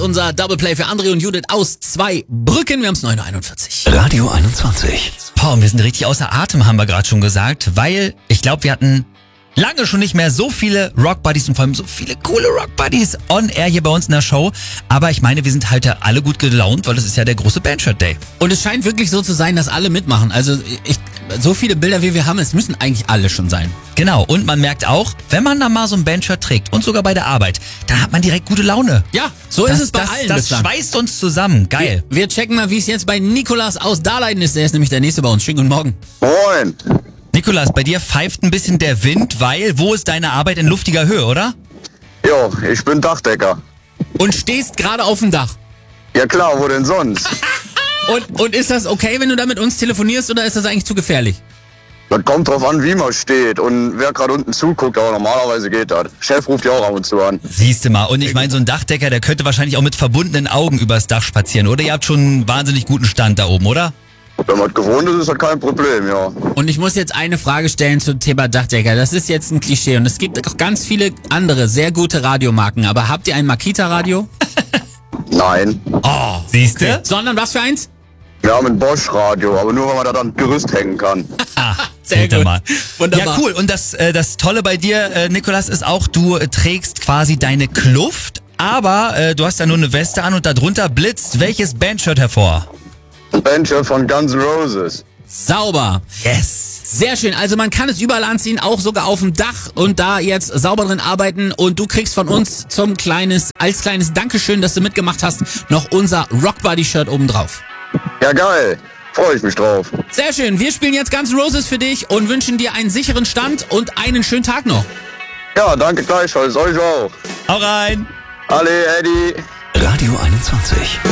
Unser Double Play für André und Judith aus 2 Brücken. Wir haben es 9:41 Uhr. Radio 21. Boah, wir sind richtig außer Atem, haben wir gerade schon gesagt, weil ich glaube, wir hatten lange schon nicht mehr so viele Rock-Buddies und vor allem so viele coole Rock-Buddies on air hier bei uns in der Show. Aber ich meine, wir sind heute alle gut gelaunt, weil es ist ja der große Bandshirt-Day. Und es scheint wirklich so zu sein, dass alle mitmachen. Also so viele Bilder, wie wir haben, es müssen eigentlich alle schon sein. Genau, und man merkt auch, wenn man da mal so ein Bandshirt trägt und sogar bei der Arbeit, dann hat man direkt gute Laune. Ja, so ist es bei allen Das bislang. schweißt uns zusammen. Geil. Wir checken mal, wie es jetzt bei Nikolas aus Dahlheiden ist. Der ist nämlich der Nächste bei uns. Schönen guten Morgen. Moin. Nikolas, bei dir pfeift ein bisschen der Wind, weil wo ist deine Arbeit in luftiger Höhe, oder? Jo, ich bin Dachdecker. Und stehst gerade auf dem Dach. Ja klar, wo denn sonst? Und ist das okay, wenn du da mit uns telefonierst, oder ist das eigentlich zu gefährlich? Das kommt drauf an, wie man steht und wer gerade unten zuguckt, aber normalerweise geht das. Chef ruft ja auch ab und zu an. Siehste mal, und ich meine, so ein Dachdecker, der könnte wahrscheinlich auch mit verbundenen Augen übers Dach spazieren, oder? Ihr habt schon einen wahnsinnig guten Stand da oben, oder? Wenn man gewohnt ist, ist das kein Problem, ja. Und ich muss jetzt eine Frage stellen zum Thema Dachdecker. Das ist jetzt ein Klischee und es gibt auch ganz viele andere sehr gute Radiomarken. Aber habt ihr ein Makita-Radio? Nein. Oh, Siehste? Sondern was für eins? Wir haben ein Bosch-Radio, aber nur, wenn man da dann Gerüst hängen kann. Sehr Seht ihr gut. mal. Wunderbar. Ja, cool. Und das Tolle bei dir, Nikolas, ist auch, du trägst quasi deine Kluft, aber du hast ja nur eine Weste an und darunter blitzt welches Bandshirt hervor? Ein Bandshirt von Guns N' Roses. Sauber. Yes. Sehr schön. Also man kann es überall anziehen, auch sogar auf dem Dach und da jetzt sauber drin arbeiten. Und du kriegst von uns als kleines Dankeschön, dass du mitgemacht hast, noch unser Rockbody-Shirt obendrauf. Ja geil, freue ich mich drauf. Sehr schön. Wir spielen jetzt Guns N' Roses für dich und wünschen dir einen sicheren Stand und einen schönen Tag noch. Ja, danke gleichfalls, euch auch. Hau rein. Alle, Eddie. Radio 21.